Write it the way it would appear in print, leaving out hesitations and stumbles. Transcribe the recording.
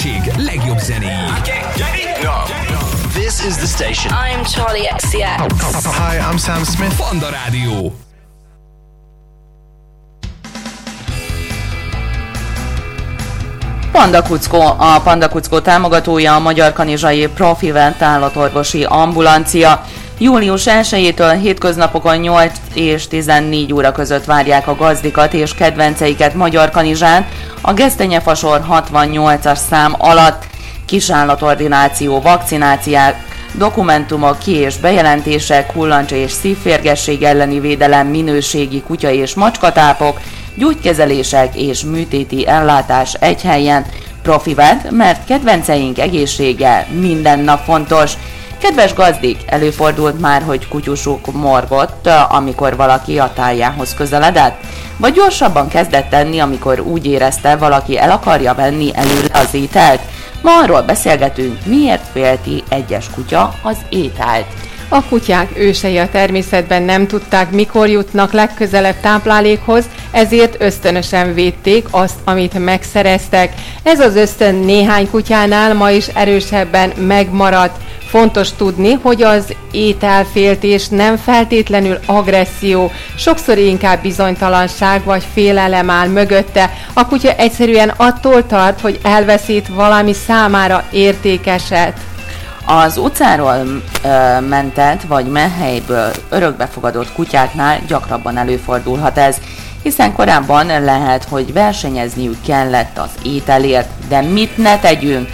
térség legjobb zenéi. This is the station. I'm Charlie XCX. Hi, I'm Sam Smith. Panda Rádió. Panda Kuckó, a Panda Kuckó támogatója a Magyar Kanizsai Profivet állatorvosi ambulancia. Július 1-től hétköznapokon 8 és 14 óra között várják a gazdikat és kedvenceiket Magyarkanizsán a Gesztenyefasor 68-as szám alatt. Kisállatordináció, vakcináciák, dokumentumok, ki- és bejelentések, kullancs- és szívférgesség elleni védelem, minőségi kutya- és macskatápok, gyógykezelések és műtéti ellátás egy helyen. Profivet, mert kedvenceink egészsége minden nap fontos. Kedves gazdik, előfordult már, hogy kutyusuk morgott, amikor valaki a tájához közeledett? Vagy gyorsabban kezdett tenni, amikor úgy érezte, valaki el akarja venni előle az ételt? Ma arról beszélgetünk, miért félti egyes kutya az ételt. A kutyák ősei a természetben nem tudták, mikor jutnak legközelebb táplálékhoz, ezért ösztönösen védték azt, amit megszereztek. Ez az ösztön néhány kutyánál ma is erősebben megmaradt. Fontos tudni, hogy az ételféltés nem feltétlenül agresszió, sokszor inkább bizonytalanság vagy félelem áll mögötte. A kutya egyszerűen attól tart, hogy elveszít valami számára értékeset. Az utcáról mentett vagy menhelyből örökbefogadott kutyáknál gyakrabban előfordulhat ez, hiszen korábban lehet, hogy versenyezniük kellett az ételért, de mit ne tegyünk?